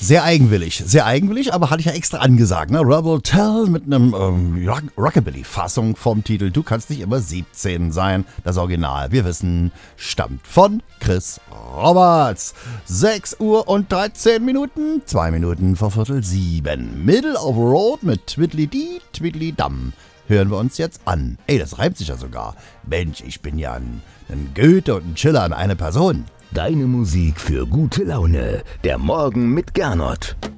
Sehr eigenwillig, aber hatte ich ja extra angesagt, ne? Rebel Tell mit einem Rockabilly-Fassung vom Titel Du kannst nicht immer 17 sein. Das Original, wir wissen, stammt von Chris Roberts. 6 Uhr und 13 Minuten, 2 Minuten vor 6:45. Middle of Road mit Twiddly-Dee, Twiddly-Dum. Hören wir uns jetzt an. Ey, das reimt sich ja sogar. Mensch, ich bin ja ein Goethe und ein Schiller in eine Person. Deine Musik für gute Laune. Der Morgen mit Gernot.